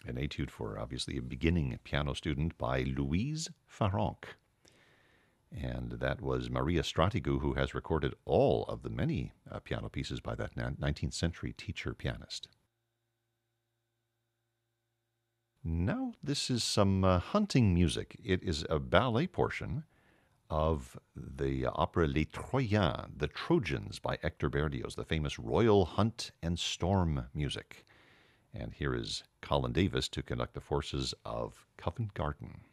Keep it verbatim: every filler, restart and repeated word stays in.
An etude for, obviously, a beginning piano student by Louise Farrenc. And that was Maria Stratigou, who has recorded all of the many uh, piano pieces by that nineteenth century teacher pianist. Now, this is some uh, hunting music. It is a ballet portion of the opera Les Troyens, The Trojans by Hector Berlioz, the famous Royal Hunt and Storm music. And here is Colin Davis to conduct the forces of Covent Garden.